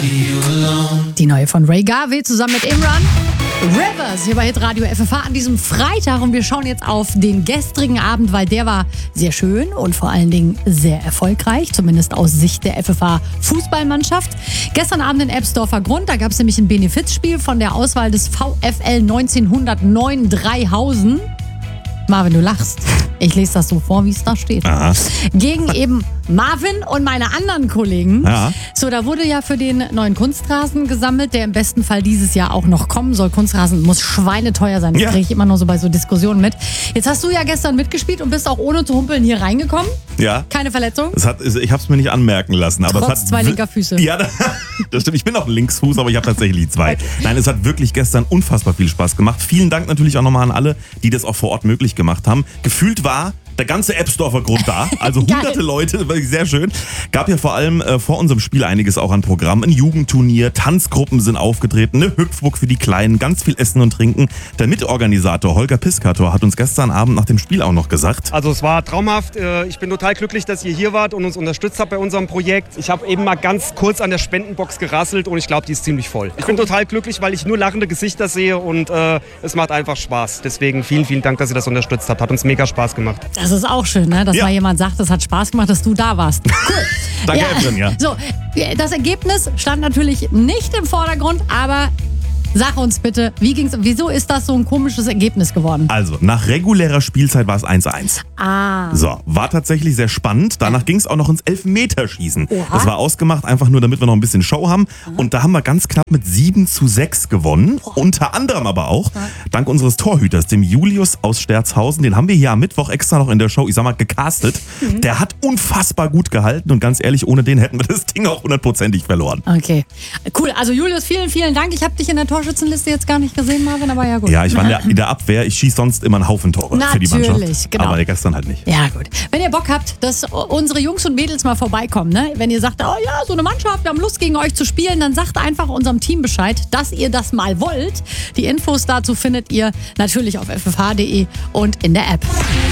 Die neue von Ray Garvey zusammen mit Imran. Rivers hier bei Hitradio FFH an diesem Freitag und wir schauen jetzt auf den gestrigen Abend, weil der war sehr schön und vor allen Dingen sehr erfolgreich, zumindest aus Sicht der FFH Fußballmannschaft. Gestern Abend in Ebsdorfer Grund, da gab es nämlich ein Benefizspiel von der Auswahl des VfL 1909 Dreihausen. Marvin, du lachst. Ich lese das so vor, wie es da steht. Aha. Gegen eben Marvin und meine anderen Kollegen. Ja. So, da wurde ja für den neuen Kunstrasen gesammelt, der im besten Fall dieses Jahr auch noch kommen soll. Kunstrasen muss schweineteuer sein. Das kriege ich immer nur so bei so Diskussionen mit. Jetzt hast du ja gestern mitgespielt und bist auch ohne zu humpeln hier reingekommen. Ja. Keine Verletzung? Ich habe es mir nicht anmerken lassen. Aber Trotz zwei linker Füße. Ja, das stimmt. Ich bin auch ein Linksfuß, aber ich habe tatsächlich zwei. Nein, es hat wirklich gestern unfassbar viel Spaß gemacht. Vielen Dank natürlich auch nochmal an alle, die das auch vor Ort möglich gemacht haben. Gefühlt war der ganze Ebsdorfer Grund da, also hunderte Leute, wirklich sehr schön. Gab ja vor allem vor unserem Spiel einiges auch an Programm. Ein Jugendturnier, Tanzgruppen sind aufgetreten, eine Hüpfburg für die Kleinen, ganz viel Essen und Trinken. Der Mitorganisator Holger Piskator hat uns gestern Abend nach dem Spiel auch noch gesagt. Also es war traumhaft. Ich bin total glücklich, dass ihr hier wart und uns unterstützt habt bei unserem Projekt. Ich habe eben mal ganz kurz an der Spendenbox gerasselt und ich glaube, die ist ziemlich voll. Ich bin total glücklich, weil ich nur lachende Gesichter sehe und es macht einfach Spaß. Deswegen vielen, vielen Dank, dass ihr das unterstützt habt. Hat uns mega Spaß gemacht. Das ist auch schön, ne? Dass mal jemand sagt, es hat Spaß gemacht, dass du da warst. Cool. Danke, Efren, ja. So, das Ergebnis stand natürlich nicht im Vordergrund, aber sag uns bitte, wieso ist das so ein komisches Ergebnis geworden? Also, nach regulärer Spielzeit war es 1:1. So, war tatsächlich sehr spannend. Danach ging es auch noch ins Elfmeterschießen. Oha. Das war ausgemacht, einfach nur, damit wir noch ein bisschen Show haben. Und da haben wir ganz knapp mit 7:6 gewonnen. Unter anderem aber auch dank unseres Torhüters, dem Julius aus Sterzhausen. Den haben wir hier am Mittwoch extra noch in der Show, ich sag mal, gecastet. Der hat unfassbar gut gehalten und ganz ehrlich, ohne den hätten wir das Ding auch 100%ig verloren. Okay, cool. Also Julius, vielen, vielen Dank. Ich habe dich in der Torschützenliste jetzt gar nicht gesehen, Marvin, aber ja gut. Ja, ich war in der Abwehr. Ich schieße sonst immer einen Haufen Tore für die Mannschaft. Natürlich, genau. Aber gestern halt nicht. Ja, gut. Wenn ihr Bock habt, dass unsere Jungs und Mädels mal vorbeikommen, ne? Wenn ihr sagt, oh ja, so eine Mannschaft, wir haben Lust gegen euch zu spielen, dann sagt einfach unserem Team Bescheid, dass ihr das mal wollt. Die Infos dazu findet ihr natürlich auf ffh.de und in der App.